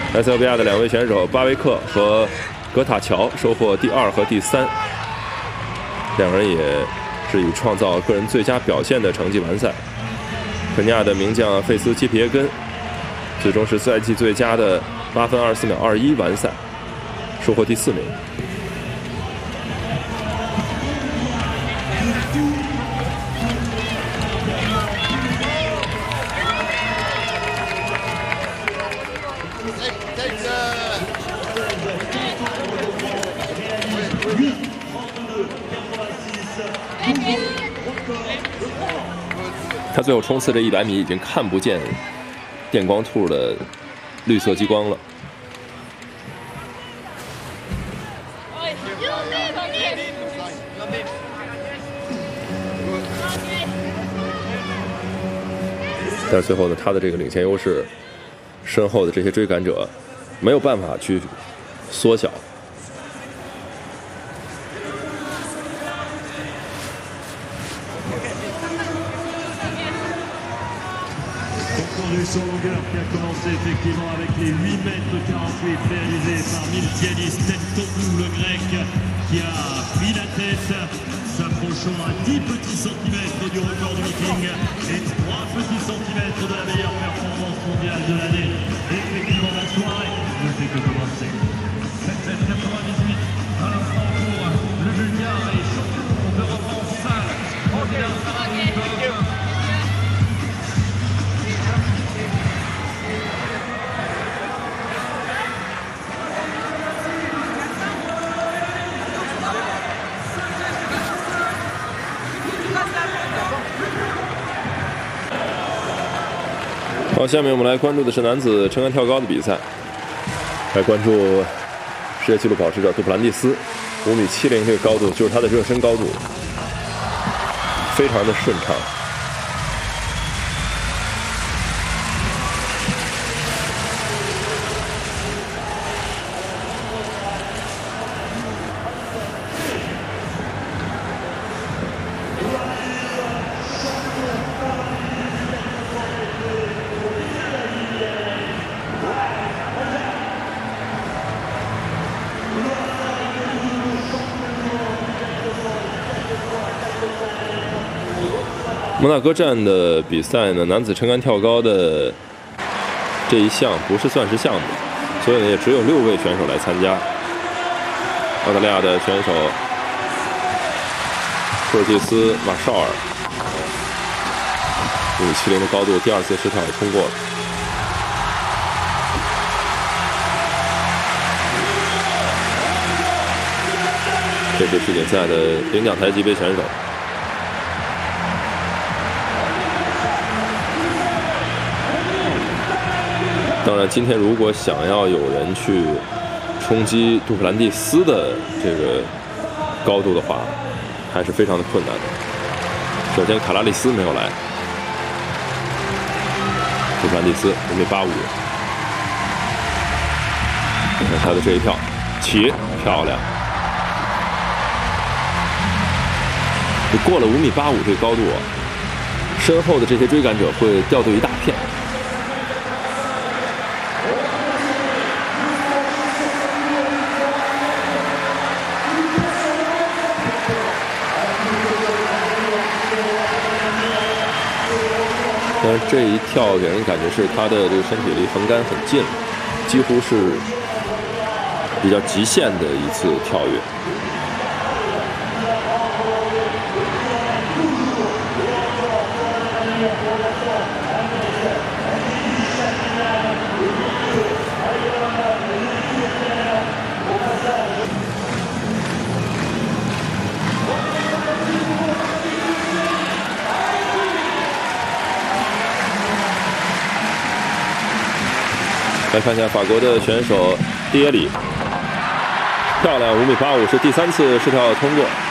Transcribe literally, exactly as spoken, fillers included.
埃塞俄比亚的两位选手巴维克和格塔乔收获第二和第三，两人也是以创造个人最佳表现的成绩完赛。肯尼亚的名将费斯基皮耶根最终是赛季最佳的八分二十四秒二一完赛，收获第四名。 他最后冲刺这一百米已经看不见电光兔的绿色激光了。但是最后呢，他的这个领先优势，身后的这些追赶者没有办法去缩小。 Sur longueur qui a commencé effectivement avec les huit mètres quarante-huit réalisés par Miltiadis Tentoglou, le grec, qui a pris la tête, s'approchant à dix petits centimètres du record du Viking et trois petits centimètres de la meilleure performance mondiale de l'année. Effectivement, la soirée ne fait que commencer. sept mètres quatre-vingt-dix-huit, à l'instant pour le Bulgare et champion d'Europe en salle, Roger Paranikov. 好，下面我们来关注的是男子撑杆跳高的比赛，来关注世界纪录保持者杜普兰蒂斯，五米七零这个高度就是他的热身高度，非常的顺畅。 摩纳哥站的比赛呢，男子撑杆跳高的这一项不是算是项目，所以呢也只有六位选手来参加。澳大利亚的选手科尔蒂斯·马绍尔，五米七零的高度，第二次试跳也通过了。这是世锦赛的领奖台级别选手。 当然，今天如果想要有人去冲击杜普兰蒂斯的这个高度的话，还是非常的困难的。首先，卡拉利斯没有来，杜普兰蒂斯五米八五，看看他的这一跳，起漂亮！你过了五米八五这个高度啊，身后的这些追赶者会掉队一大片。 但是这一跳给人感觉是他的这个身体离横杆很近，几乎是比较极限的一次跳跃。来看一下法国的选手迪耶里，漂亮，五米八五是第三次试跳通过。